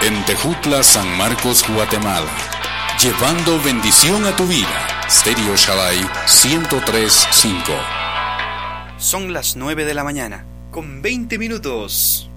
en Tejutla, San Marcos, Guatemala. Llevando bendición a tu vida. Stereo Shaddai 103.5. Son las 9 de la mañana, con 20 minutos.